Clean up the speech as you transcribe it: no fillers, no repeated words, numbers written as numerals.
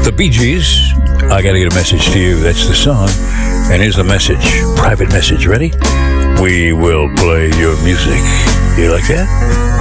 The Bee Gees, I Gotta Get a Message to You. That's the song. And here's the message. Private message. Ready? We will play your music. You like that?